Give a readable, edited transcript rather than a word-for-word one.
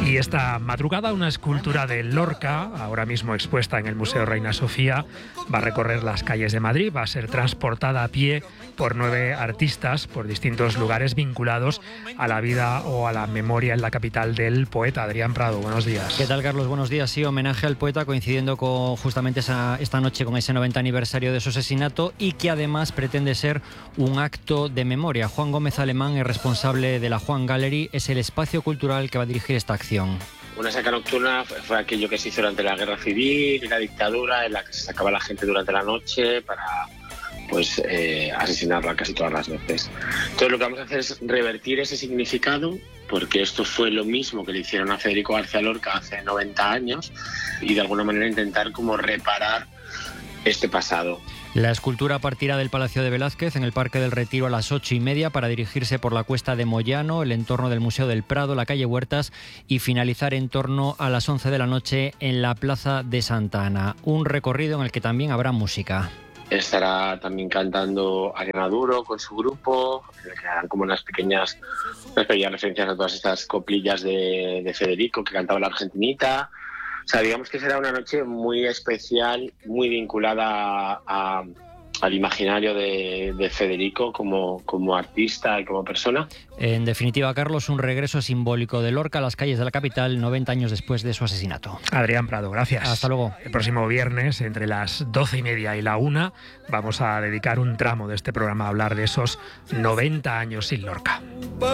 Y esta madrugada una escultura de Lorca, ahora mismo expuesta en el Museo Reina Sofía, va a recorrer las calles de Madrid, va a ser transportada a pie por 9 artistas por distintos lugares vinculados a la vida o a la memoria en la capital del poeta. Adrián Prado, buenos días. ¿Qué tal, Carlos? Buenos días. Sí, homenaje al poeta coincidiendo con justamente esta noche con ese 90 aniversario de su asesinato, y que además pretende ser un acto de memoria. Juan Gómez Alemán, el responsable de la Juan Gallery, es el espacio cultural que va a dirigir esta acción. Una saca nocturna fue aquello que se hizo durante la Guerra Civil y la dictadura, en la que se sacaba a la gente durante la noche para asesinarla casi todas las veces. Entonces lo que vamos a hacer es revertir ese significado, porque esto fue lo mismo que le hicieron a Federico García Lorca hace 90 años, y de alguna manera intentar como reparar este pasado. La escultura partirá del Palacio de Velázquez en el Parque del Retiro a las 8:30 para dirigirse por la Cuesta de Moyano, el entorno del Museo del Prado, la calle Huertas, y finalizar en torno a las 11 de la noche en la Plaza de Santa Ana. Un recorrido en el que también habrá música. Estará también cantando Ariana Duro con su grupo, que harán como unas pequeñas referencias a todas estas coplillas de Federico que cantaba la Argentinita. O sea, digamos que será una noche muy especial, muy vinculada al imaginario de Federico como artista y como persona. En definitiva, Carlos, un regreso simbólico de Lorca a las calles de la capital 90 años después de su asesinato. Adrián Prado, gracias. Hasta luego. El próximo viernes, entre las 12:30 y la 1, vamos a dedicar un tramo de este programa a hablar de esos 90 años sin Lorca.